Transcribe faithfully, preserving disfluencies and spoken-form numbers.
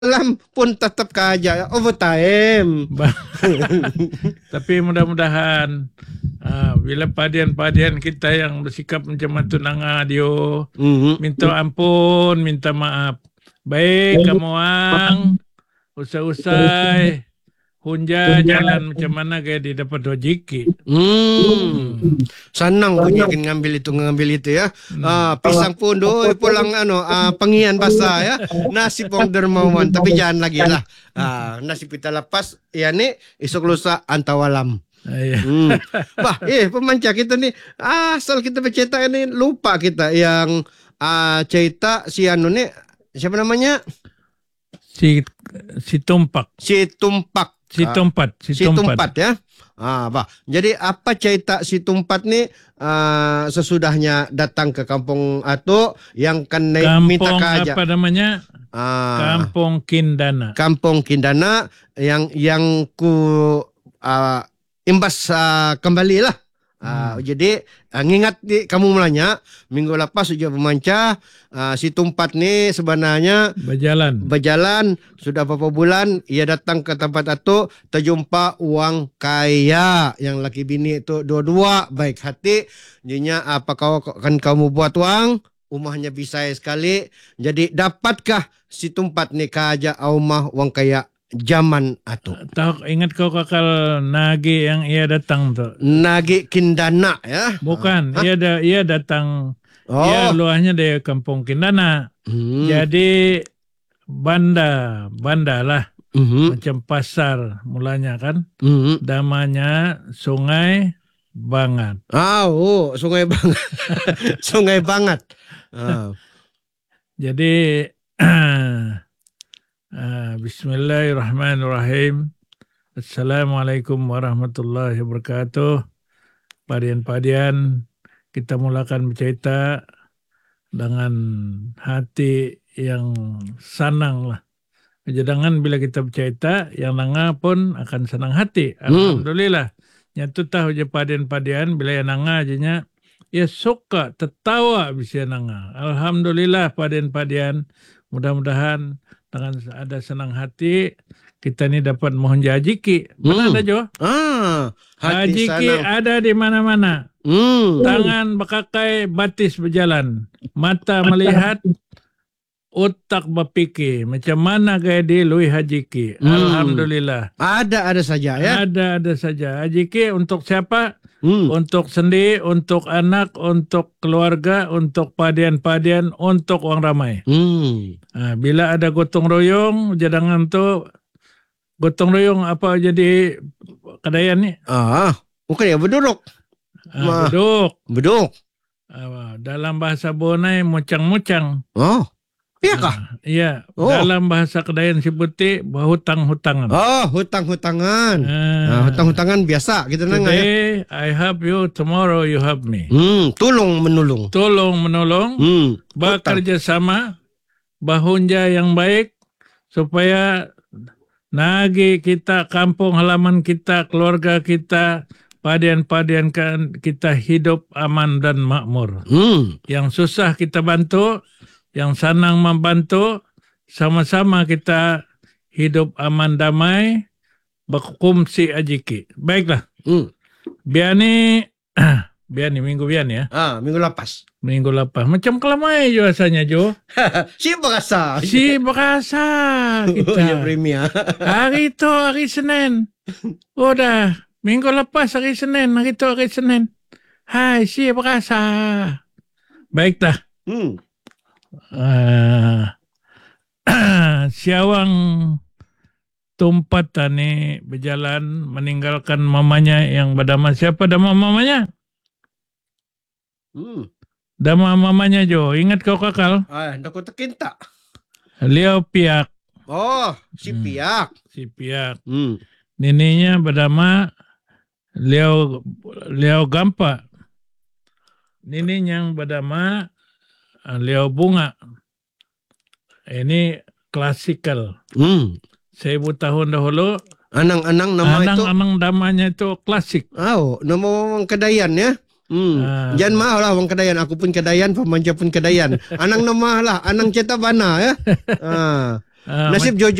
malam pun tetap kerja overtime. Tapi mudah-mudahan uh, bila padian-padian kita yang bersikap macam tu nanga dio, Mm-hmm. minta ampun, minta maaf. Baik kamu ang usai-usai hunja jalan macam mana gaya di dapat rezeki. Hmm. Senang punya ngambil itu ngambil itu ya. Hmm. Ah, pisang pun doi pulang ano ah, pengian basah ya. Nasi pong dermawan tapi jangan lagi lah. Ah, nasi pita lepas ya nih esok lusa antawalam. Hmm. Bah, eh pemanca kita nih asal kita bercerita ini lupa kita yang ah, cerita si anu nih siapa namanya? Si si Tumpak. Si Tumpak. Si Tumpat, si, si Tumpat. Tumpat ya. Ah, bah. Jadi apa cerita si Tumpat nih uh, sesudahnya datang ke kampung Ato yang kan kampung, minta kerja. Apa namanya? Ah, Kampung Kindana. Kampung Kindana yang yang ku uh, imbas uh, kembali lah. Uh, hmm. Jadi uh, ngingat di kamu mulanya minggu lepas ujian pemanca uh, si Tumpat nih sebenarnya berjalan berjalan sudah beberapa bulan ia datang ke tempat Ato terjumpa uang kaya yang laki bini itu dua-dua baik hati jadinya apa kau kan kamu buat uang rumahnya bisa sekali jadi dapatkah si Tumpat nih kaja rumah uang kaya zaman Ato. Tahu ingat kau kakal Nagi yang ia datang tu? Nagi Kindana ya? Bukan, Hah? ia da, ia datang. Oh. Ia luahnya dari kampung Kindana. Hmm. Jadi banda, banda lah. Mm-hmm. Macam pasar mulanya kan. Mm-hmm. Damanya Sungai Bangat. Ah, oh, Sungai Bangat. Sungai Bangat. Oh. Jadi Uh, Bismillahirrahmanirrahim. Assalamualaikum warahmatullahi wabarakatuh. Padian-padian, kita mulakan bercerita dengan hati yang senang lah. Jangan bila kita bercerita, yang nanga pun akan senang hati. Alhamdulillah. Hmm. Nyatu tahu je padian-padian bila yang nanga aja ya suka tertawa bisa nanga. Alhamdulillah padian-padian. Mudah-mudahan dengan ada senang hati kita ni dapat mohon jajiki. Mana hmm. ada Jo? Ah, hati jajiki ada di mana-mana. Hmm. Tangan berkakai, batis berjalan, mata melihat, otak berfikir. Macam mana gaya di lui hajiki? Hmm. Alhamdulillah. Ada ada saja ya. Ada ada saja. Hajiki untuk siapa? Hmm. Untuk sendiri, untuk anak, untuk keluarga, untuk padian-padian, untuk orang ramai. Hmm. Nah, bila ada gotong royong, jadangan tu gotong royong apa jadi kedayan ni? Ah, bukan ya berduduk. Ah, beduk. Beduk. Ah, dalam bahasa Bonai mucang-mucang. Oh. Iya kah? Uh, iya. Oh. Dalam bahasa Kedayan sebutnya hutang-hutangan. Oh, hutang-hutangan. Uh, nah, hutang-hutangan biasa gitu nang ya. I help you, tomorrow you help me. Hmm, tolong menolong. Tolong menolong. Hmm, bekerja sama, bahunja yang baik supaya nagi kita, kampung halaman kita, keluarga kita, padian-padian kita hidup aman dan makmur. Hmm. Yang susah kita bantu, yang senang membantu, sama-sama kita hidup aman damai, berkumsi ajiki. Baiklah. Hmm. Biani, biani minggu biani ya. Ah, minggu lepas. Minggu lepas. Macam kelamai jo rasanya Jo. Si berasa. Si berasa kita. Ya premier. Hari itu hari Senin. Udah, minggu lepas hari Senin, hari itu hari Senin. Hai, si berasa. Baiklah. Hmm. Uh, Siawang Tumpat tani berjalan meninggalkan mamanya yang bernama siapa nama mamanya? Hmm. Nama mamanya Jo, ingat kau kakal? Ah, aku tekin tak. Leo Piak. Oh, si Piak. Hmm. Si Piak. Hmm. Nininya bernama Leo Leo Gampa. Nininya yang bernama Leo Bunga. Ini klasikal. Hmm. Seribu tahun dahulu. Anang-anang nama anang, itu. Anang namanya itu klasik. Oh, nama orang Kedayan ya. Hmm. Ah. Jangan mahal lah orang Kedayan. Aku pun Kedayan, pemanja pun Kedayan. Anang nama lah. Anang Cetabana ya. Ah. Ah, Nasib Jojo